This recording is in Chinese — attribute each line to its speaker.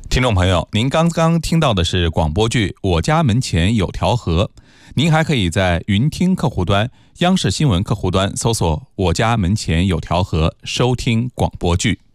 Speaker 1: 听众朋友，您刚刚听到的是广播剧《我家门前有条河》。您还可以在云听客户端、央视新闻客户端搜索"我家门前有条河"，收听广播剧。